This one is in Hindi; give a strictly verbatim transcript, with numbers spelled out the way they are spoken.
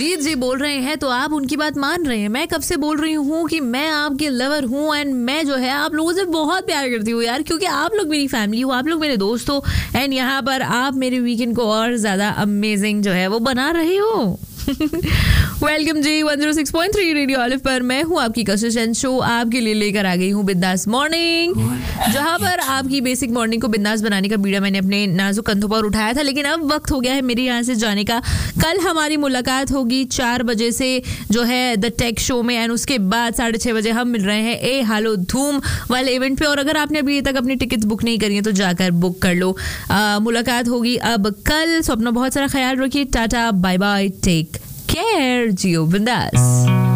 सुजीत जी बोल रहे हैं तो आप उनकी बात मान रहे हैं। मैं कब से बोल रही हूँ कि मैं आपके लवर हूँ एंड मैं जो है आप लोगों से बहुत प्यार करती हूँ यार, क्योंकि आप लोग मेरी फैमिली हो, आप लोग मेरे दोस्त हो एंड यहाँ पर आप मेरे वीकेंड को और ज्यादा अमेजिंग जो है वो बना रहे हो। वेलकम जी one zero six point three radio olive पर मैं हूँ आपकी कशिश एंड शो आपके लिए लेकर आ गई हूँ बिंदास मॉर्निंग, जहाँ पर आपकी बेसिक मॉर्निंग को बिंदास बनाने का बीड़ा मैंने अपने नाजुक कंधों पर उठाया था, लेकिन अब वक्त हो गया है मेरे यहाँ से जाने का। कल हमारी मुलाकात होगी चार बजे से जो है द टेक शो में एंड उसके बाद साढ़े छः बजे हम मिल रहे हैं ए हालो धूम वाले इवेंट पे। और अगर आपने अभी तक अपनी टिकट्स बुक नहीं करी है तो जाकर बुक कर लो। आ, मुलाकात होगी अब कल। सो अपना बहुत सारा ख्याल रखिए। Tata bye bye, take care, जियो बिंदास।